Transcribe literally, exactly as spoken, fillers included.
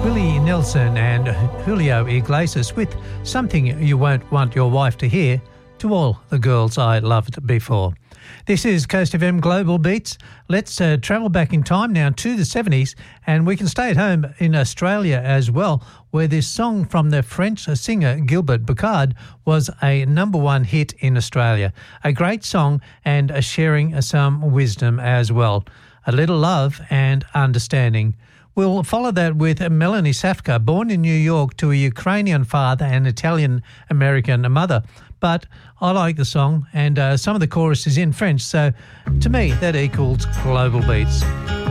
Willie Nelson and Julio Iglesias with Something You Won't Want Your Wife to Hear, to all the girls I loved before. This is Coast F M Global Beats. Let's uh, travel back in time now to the seventies, and we can stay at home in Australia as well, where this song from the French singer Gilbert Bicard was a number one hit in Australia. A great song and a sharing some wisdom as well. A little love and understanding. We'll follow that with Melanie Safka, born in New York to a Ukrainian father and Italian-American mother. But I like the song, and uh, some of the chorus is in French, so to me that equals Global Beats.